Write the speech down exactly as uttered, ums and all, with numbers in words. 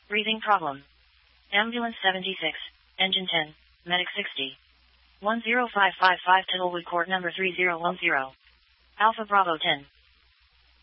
Breathing problem. Ambulance seventy-six, Engine ten, Medic sixty. one zero five five five Tittlewood Court number three zero one zero. Alpha Bravo ten.